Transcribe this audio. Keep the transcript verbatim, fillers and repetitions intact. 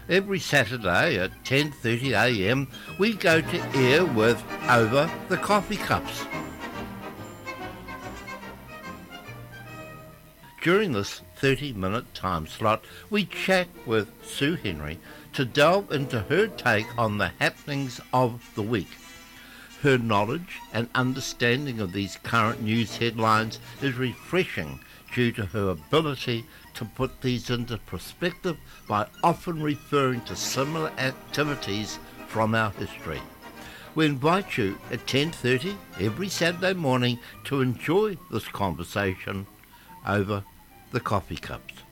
Every Saturday at ten thirty a m we go to air with Over the Coffee Cups. During this thirty-minute time slot, we chat with Sue Henry to delve into her take on the happenings of the week. Her knowledge and understanding of these current news headlines is refreshing due to her ability to put these into perspective by often referring to similar activities from our history. We invite you at ten thirty every Saturday morning to enjoy this conversation over the coffee cups.